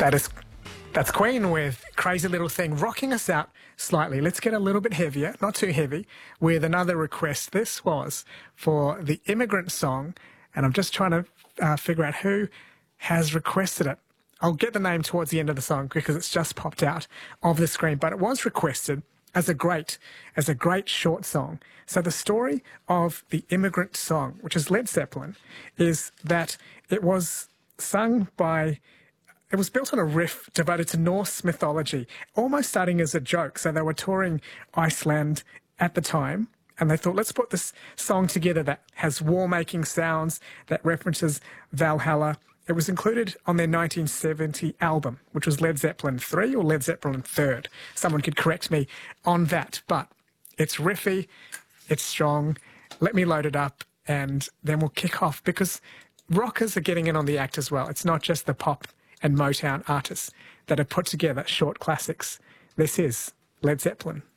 That's Queen with Crazy Little Thing, rocking us out slightly. Let's get a little bit heavier, not too heavy, with another request. This was for the Immigrant Song, and I'm just trying to figure out who has requested it. I'll get the name towards the end of the song because it's just popped out of the screen, but it was requested as a great short song. So the story of the Immigrant Song, which is Led Zeppelin, is that it was sung by... It was built on a riff devoted to Norse mythology, almost starting as a joke. So they were touring Iceland at the time, and they thought, let's put this song together that has war-making sounds, that references Valhalla. It was included on their 1970 album, which was Led Zeppelin 3 or Led Zeppelin 3rd. Someone could correct me on that, but it's riffy, it's strong. Let me load it up, and then we'll kick off, because rockers are getting in on the act as well. It's not just the pop and Motown artists that have put together short classics. This is Led Zeppelin.